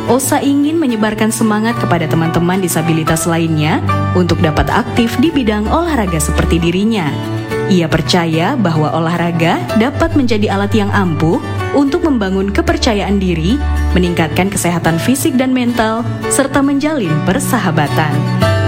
Osa ingin menyebarkan semangat kepada teman-teman disabilitas lainnya untuk dapat aktif di bidang olahraga seperti dirinya. Ia percaya bahwa olahraga dapat menjadi alat yang ampuh untuk membangun kepercayaan diri, meningkatkan kesehatan fisik dan mental, serta menjalin persahabatan.